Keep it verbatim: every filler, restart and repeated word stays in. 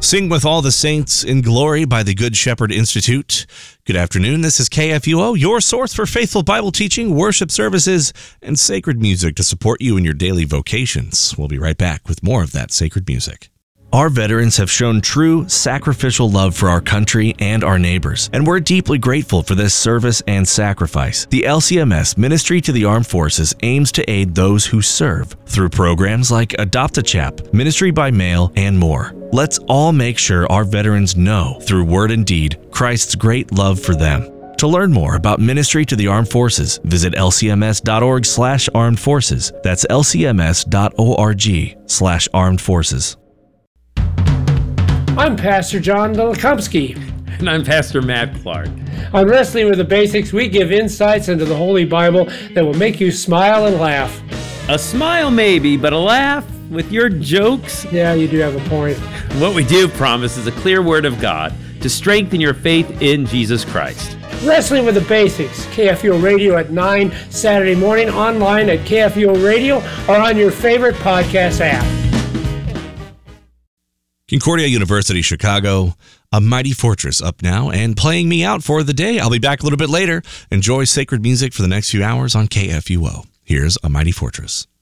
Sing with All the Saints in Glory by the Good Shepherd Institute. Good afternoon. This is K F U O, your source for faithful Bible teaching, worship services, and sacred music to support you in your daily vocations. We'll be right back with more of that sacred music. Our veterans have shown true sacrificial love for our country and our neighbors, and we're deeply grateful for this service and sacrifice. The L C M S Ministry to the Armed Forces aims to aid those who serve through programs like Adopt a Chap, Ministry by Mail, and more. Let's all make sure our veterans know, through word and deed, Christ's great love for them. To learn more about Ministry to the Armed Forces, visit lcms.org slash armed forces. That's lcms.org slash armed forces. I'm Pastor John Dolikomski. And I'm Pastor Matt Clark. On Wrestling with the Basics, we give insights into the Holy Bible that will make you smile and laugh. A smile maybe, but a laugh with your jokes? Yeah, you do have a point. What we do promise is a clear word of God to strengthen your faith in Jesus Christ. Wrestling with the Basics, K F U O Radio at nine Saturday morning, online at K F U O Radio or on your favorite podcast app. Concordia University, Chicago, A Mighty Fortress up now and playing me out for the day. I'll be back a little bit later. Enjoy sacred music for the next few hours on K F U O. Here's A Mighty Fortress.